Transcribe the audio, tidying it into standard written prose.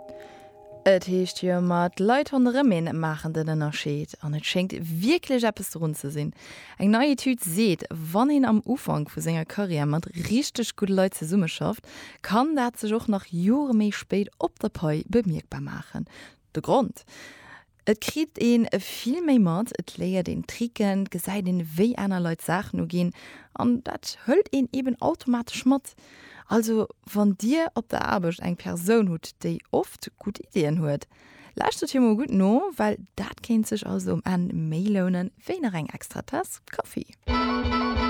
Et heescht jo mat Leiit an Remen machen den ënnerscheet an et schenkt wirklich etwas run ze sinn. Eg neue Typ seht, wann hin am Ufang vu senger Karriere mat richtig gut Leiit ze Summe schafft, kann dat sech auch nach Jore méi spät op der Pai bemerkbar machen. De Grund: et kriet een viel méi mat, et leiert den Tricken, geseit den wéi einer Leiit Sachen no gin, an dat höllt een eben automatisch mat. Also, wann dir op der Arbeit eng Person hut, déi oft gut Ideen huet, lasst dir mal gut no, weil dat kennt sich also an Mailonen, wenn eng extra Tass Kaffee.